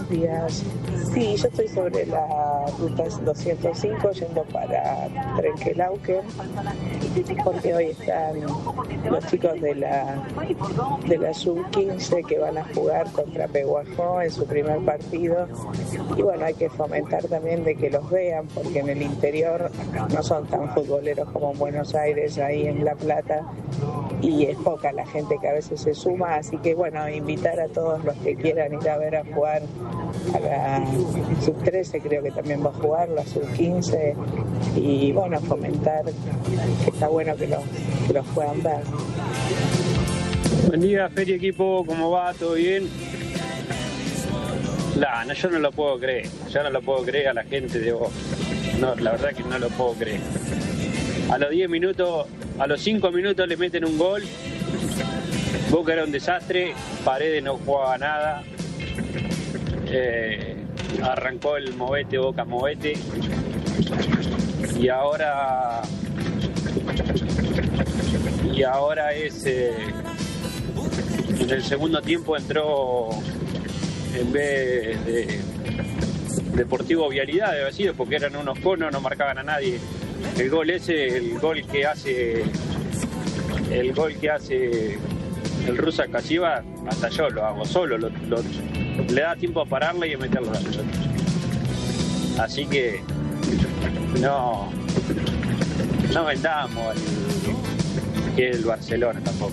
buenos días. Sí, yo estoy sobre la ruta 205 yendo para Trenquelauquen, porque hoy están los chicos de la Sub-15 que van a jugar contra Pehuajó en su primer partido. Y bueno, hay que fomentar también de que los vean, porque en el interior no son tan futboleros como en Buenos Aires, ahí en La Plata, y es poca la gente que a veces se suma, así que bueno, invitar a todos los que quieran ir a ver a jugar a la Sub-13, creo que también va a jugar, la Sub-15, y bueno, fomentar, que está bueno que los puedan ver. Buen día, Feria Equipo, ¿cómo va? ¿Todo bien? No, yo no lo puedo creer, a la gente de Boca. No, la verdad que no lo puedo creer. A los 10 minutos, a los 5 minutos le meten un gol. Boca era un desastre, Paredes no jugaba nada. Arrancó el movete, Boca movete. Y ahora es... en el segundo tiempo entró, en vez de Deportivo Vialidad, debe sido, porque eran unos conos, no marcaban a nadie. El gol que hace el Rusa Kashiva, hasta yo lo hago solo, le da tiempo a pararle y a meterlo a la pelota. Así que no vendamos que el Barcelona tampoco.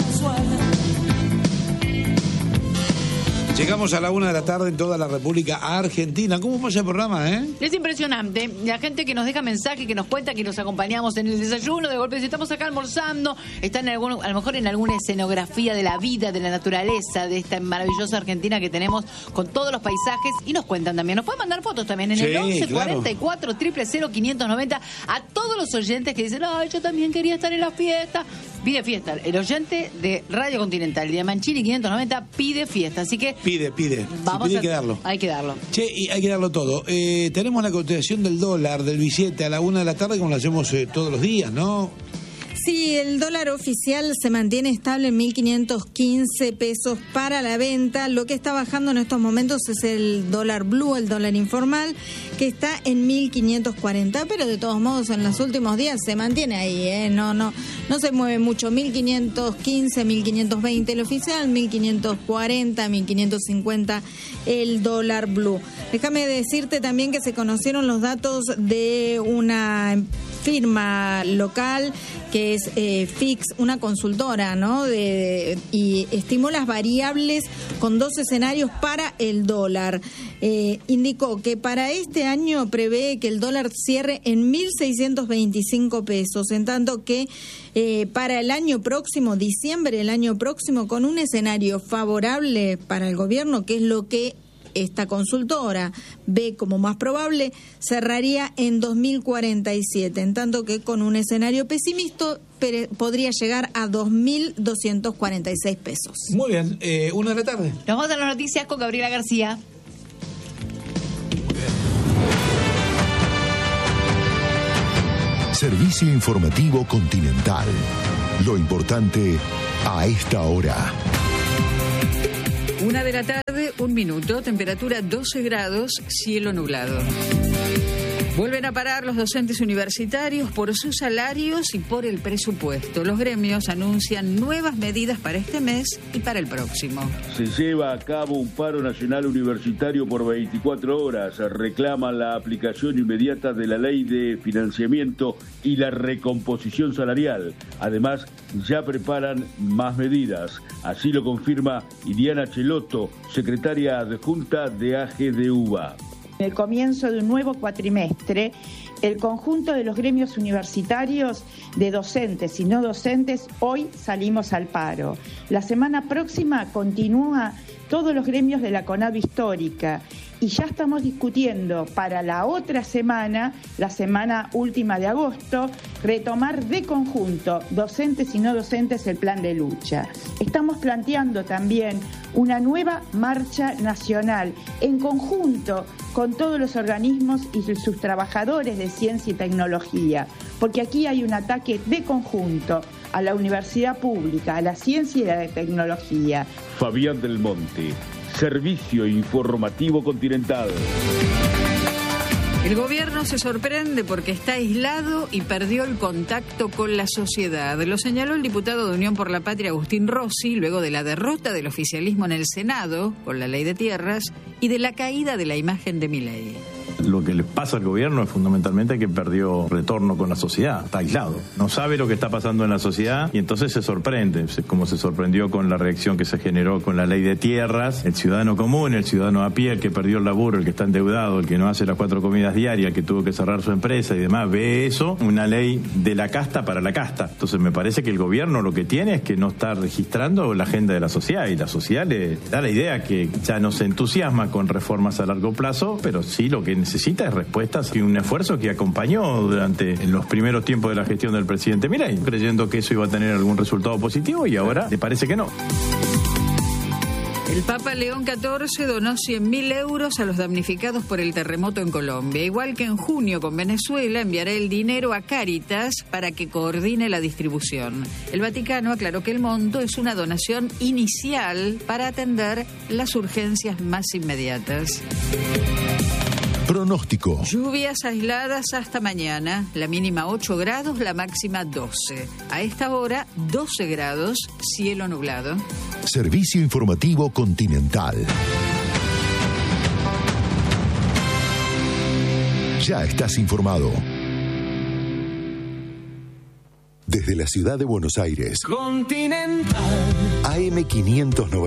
Llegamos a la 1 de la tarde en toda la República Argentina. ¿Cómo pasa el programa, Es impresionante. La gente que nos deja mensaje, que nos cuenta que nos acompañamos en el desayuno, de golpe si estamos acá almorzando, están a lo mejor en alguna escenografía de la vida, de la naturaleza, de esta maravillosa Argentina que tenemos con todos los paisajes, y nos cuentan también. Nos pueden mandar fotos también en el 11 44 000 590 a todos los oyentes que dicen, yo también quería estar en la fiesta. Pide fiesta. El oyente de Radio Continental, de Mancini 590, pide fiesta. Así que Pide. Vamos hay que darlo. Hay que darlo. Che, y hay que darlo todo. Tenemos la cotización del dólar, del billete, a la 1 de la tarde, como lo hacemos todos los días, ¿no? Sí, el dólar oficial se mantiene estable en 1.515 pesos para la venta. Lo que está bajando en estos momentos es el dólar blue, el dólar informal, que está en 1.540, pero de todos modos en los últimos días se mantiene ahí, no se mueve mucho. 1.515, 1.520 el oficial, 1.540, 1.550 el dólar blue. Déjame decirte también que se conocieron los datos de una firma local que es Fix, una consultora, ¿no? Y estimó las variables con 2 escenarios para el dólar. Indicó que para este año prevé que el dólar cierre en 1.625 pesos, en tanto que para el año próximo, diciembre del año próximo, con un escenario favorable para el gobierno, que es lo que esta consultora ve como más probable, cerraría en 2047, en tanto que con un escenario pesimista podría llegar a 2.246 pesos. Muy bien, 1 de la tarde. Nos vamos a las noticias con Gabriela García. Servicio Informativo Continental. Lo importante a esta hora. 1 de la tarde, 1 minuto, temperatura 12 grados, cielo nublado. Vuelven a parar los docentes universitarios por sus salarios y por el presupuesto. Los gremios anuncian nuevas medidas para este mes y para el próximo. Se lleva a cabo un paro nacional universitario por 24 horas. Reclaman la aplicación inmediata de la ley de financiamiento y la recomposición salarial. Además, ya preparan más medidas. Así lo confirma Iliana Chelotto, secretaria adjunta de AGDUBA. En el comienzo de un nuevo cuatrimestre, el conjunto de los gremios universitarios de docentes y no docentes hoy salimos al paro. La semana próxima continúa todos los gremios de la CONAB histórica y ya estamos discutiendo para la otra semana, la semana última de agosto, retomar de conjunto, docentes y no docentes, el plan de lucha. Estamos planteando también una nueva marcha nacional en conjunto con todos los organismos y sus trabajadores de ciencia y tecnología, porque aquí hay un ataque de conjunto a la universidad pública, a la ciencia y a la tecnología. Fabián del Monte, Servicio Informativo Continental. El gobierno se sorprende porque está aislado y perdió el contacto con la sociedad. Lo señaló el diputado de Unión por la Patria, Agustín Rossi, luego de la derrota del oficialismo en el Senado con la ley de tierras y de la caída de la imagen de Milei. Lo que le pasa al gobierno es fundamentalmente que perdió retorno con la sociedad, está aislado, no sabe lo que está pasando en la sociedad y entonces se sorprende, como se sorprendió con la reacción que se generó con la ley de tierras. El ciudadano común, el ciudadano a pie, el que perdió el laburo, el que está endeudado, el que no hace las 4 comidas diarias, el que tuvo que cerrar su empresa y demás, ve eso, una ley de la casta para la casta. Entonces me parece que el gobierno lo que tiene es que no está registrando la agenda de la sociedad, y la sociedad le da la idea que ya no se entusiasma con reformas a largo plazo, pero sí lo que necesita es respuestas y un esfuerzo que acompañó durante los primeros tiempos de la gestión del presidente Milei, creyendo que eso iba a tener algún resultado positivo, y ahora le parece que no. El Papa León XIV donó 100.000 euros a los damnificados por el terremoto en Colombia. Igual que en junio con Venezuela, enviará el dinero a Cáritas para que coordine la distribución. El Vaticano aclaró que el monto es una donación inicial para atender las urgencias más inmediatas. Pronóstico. Lluvias aisladas hasta mañana, la mínima 8 grados, la máxima 12. A esta hora, 12 grados, cielo nublado. Servicio Informativo Continental. Ya estás informado. Desde la ciudad de Buenos Aires. Continental. AM 590.